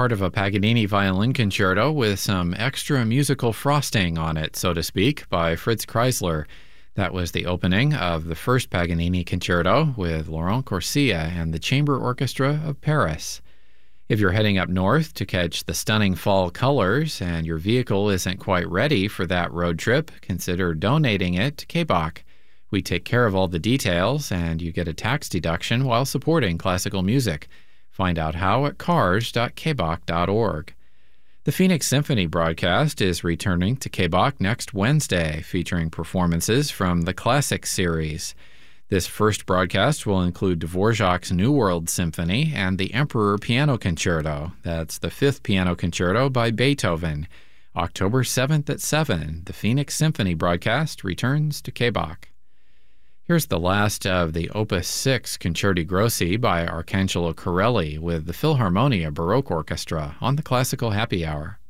part of a Paganini violin concerto with some extra musical frosting on it, so to speak, by Fritz Kreisler. That was the opening of the first Paganini concerto with Laurent Corsia and the Chamber Orchestra of Paris. If you're heading up north to catch the stunning fall colors and your vehicle isn't quite ready for that road trip, consider donating it to KBOC. We take care of all the details, and you get a tax deduction while supporting classical music. Find out how at cars.kbok.org. The Phoenix Symphony broadcast is returning to KBOC next Wednesday, featuring performances from the Classics series. This first broadcast will include Dvorak's New World Symphony and the Emperor Piano Concerto. That's the fifth piano concerto by Beethoven. October 7th at 7, the Phoenix Symphony broadcast returns to KBOC. Here's the last of the Opus 6 Concerti Grossi by Arcangelo Corelli with the Philharmonia Baroque Orchestra on the Classical Happy Hour.